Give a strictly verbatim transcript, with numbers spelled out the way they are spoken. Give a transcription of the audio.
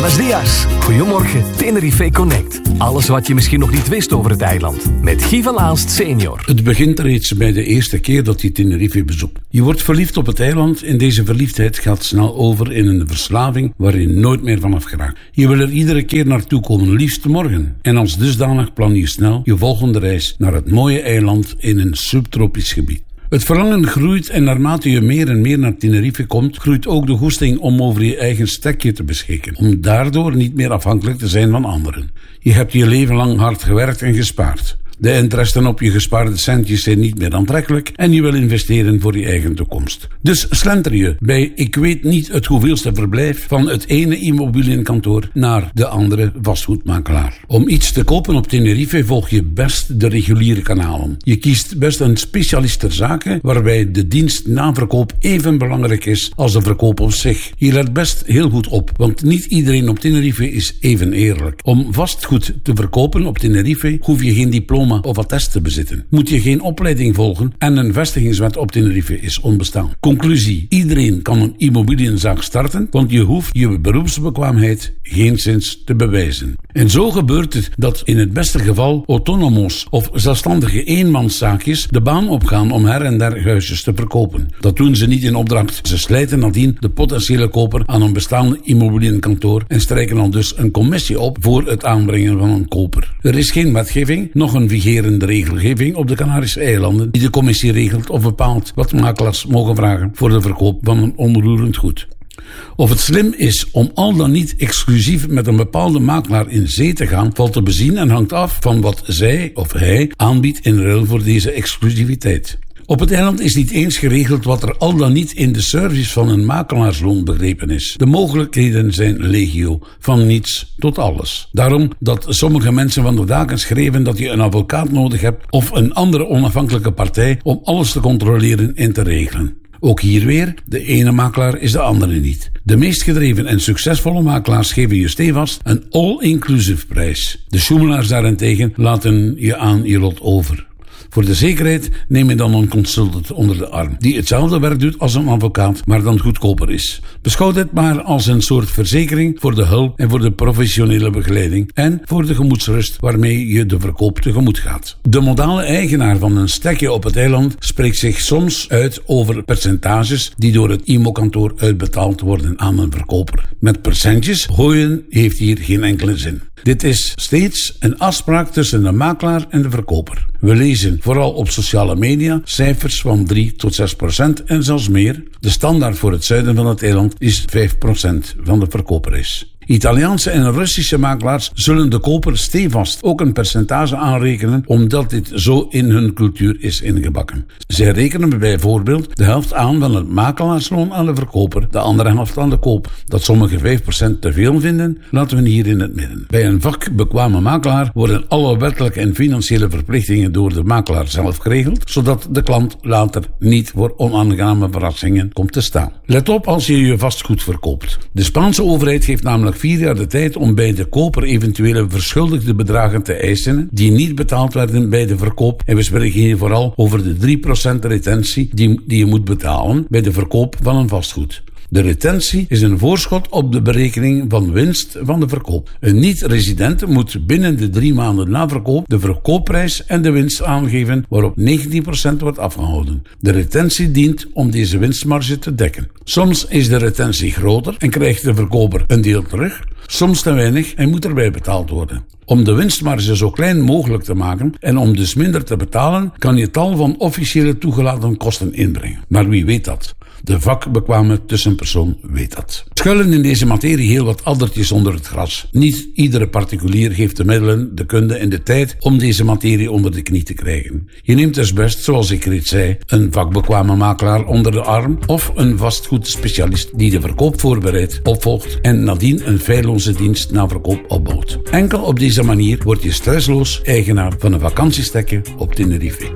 Buenos dias. Goedemorgen, Tenerife Connect. Alles wat je misschien nog niet wist over het eiland. Met Guy van Aalst senior. Het begint reeds bij de eerste keer dat je Tenerife bezoekt. Je wordt verliefd op het eiland en deze verliefdheid gaat snel over in een verslaving waar je nooit meer vanaf geraakt. Je wil er iedere keer naartoe komen, liefst morgen. En als dusdanig plan je snel je volgende reis naar het mooie eiland in een subtropisch gebied. Het verlangen groeit en naarmate je meer en meer naar Tenerife komt, groeit ook de goesting om over je eigen stekje te beschikken. Om daardoor niet meer afhankelijk te zijn van anderen. Je hebt je leven lang hard gewerkt en gespaard. De interesten op je gespaarde centjes zijn niet meer aantrekkelijk en je wil investeren voor je eigen toekomst. Dus slenter je bij ik weet niet het hoeveelste verblijf van het ene immobiliënkantoor naar de andere vastgoedmakelaar. Om iets te kopen op Tenerife volg je best de reguliere kanalen. Je kiest best een specialist ter zake waarbij de dienst na verkoop even belangrijk is als de verkoop op zich. Je let best heel goed op, want niet iedereen op Tenerife is even eerlijk. Om vastgoed te verkopen op Tenerife hoef je geen diploma of attest te bezitten. Moet je geen opleiding volgen en een vestigingswet op Tenerife is onbestaan. Conclusie: iedereen kan een immobiliënzaak starten, want je hoeft je beroepsbekwaamheid geenszins te bewijzen. En zo gebeurt het dat in het beste geval autonomo's of zelfstandige eenmanszaakjes de baan opgaan om her en der huisjes te verkopen. Dat doen ze niet in opdracht. Ze slijten nadien de potentiële koper aan een bestaande immobiliënkantoor en strijken dan dus een commissie op voor het aanbrengen van een koper. Er is geen wetgeving, nog een vigerende regelgeving op de Canarische eilanden die de commissie regelt of bepaalt wat makelaars mogen vragen voor de verkoop van een onroerend goed. Of het slim is om al dan niet exclusief met een bepaalde makelaar in zee te gaan, valt te bezien en hangt af van wat zij of hij aanbiedt in ruil voor deze exclusiviteit. Op het eiland is niet eens geregeld wat er al dan niet in de service van een makelaarsloon begrepen is. De mogelijkheden zijn legio, van niets tot alles. Daarom dat sommige mensen van de daken schreven dat je een advocaat nodig hebt of een andere onafhankelijke partij om alles te controleren en te regelen. Ook hier weer, de ene makelaar is de andere niet. De meest gedreven en succesvolle makelaars geven je stevast een all-inclusive prijs. De sjoemelaars daarentegen laten je aan je lot over. Voor de zekerheid neem je dan een consultant onder de arm, die hetzelfde werk doet als een advocaat, maar dan goedkoper is. Beschouw dit maar als een soort verzekering voor de hulp en voor de professionele begeleiding en voor de gemoedsrust waarmee je de verkoop tegemoet gaat. De modale eigenaar van een stekje op het eiland spreekt zich soms uit over percentages die door het I M O-kantoor uitbetaald worden aan een verkoper. Met percentjes gooien heeft hier geen enkele zin. Dit is steeds een afspraak tussen de makelaar en de verkoper. We lezen vooral op sociale media cijfers van drie tot zes procent en zelfs meer. De standaard voor het zuiden van het eiland is vijf procent van de verkoopprijs. Italiaanse en Russische makelaars zullen de koper stevast ook een percentage aanrekenen, omdat dit zo in hun cultuur is ingebakken. Zij rekenen bijvoorbeeld de helft aan van het makelaarsloon aan de verkoper, de andere helft aan de koop. Dat sommigen vijf procent te veel vinden, laten we hier in het midden. Bij een vakbekwame makelaar worden alle wettelijke en financiële verplichtingen door de makelaar zelf geregeld, zodat de klant later niet voor onaangename verrassingen komt te staan. Let op als je je vastgoed verkoopt. De Spaanse overheid geeft namelijk vier jaar de tijd om bij de koper eventuele verschuldigde bedragen te eisen die niet betaald werden bij de verkoop. En we spreken hier vooral over de drie procent retentie die, die je moet betalen bij de verkoop van een vastgoed. De retentie is een voorschot op de berekening van winst van de verkoop. Een niet-resident moet binnen de drie maanden na verkoop de verkoopprijs en de winst aangeven waarop negentien procent wordt afgehouden. De retentie dient om deze winstmarge te dekken. Soms is de retentie groter en krijgt de verkoper een deel terug. Soms te weinig en moet erbij betaald worden. Om de winstmarge zo klein mogelijk te maken en om dus minder te betalen, kan je tal van officiële toegelaten kosten inbrengen. Maar wie weet dat? De vakbekwame tussenpersoon weet dat. Schuilen in deze materie heel wat addertjes onder het gras. Niet iedere particulier heeft de middelen, de kunde en de tijd om deze materie onder de knie te krijgen. Je neemt dus best, zoals ik reeds zei, een vakbekwame makelaar onder de arm of een vastgoedspecialist die de verkoop voorbereidt, opvolgt en nadien een feilloze dienst na verkoop opbouwt. Enkel op deze manier word je stressloos eigenaar van een vakantiestekje op Tenerife.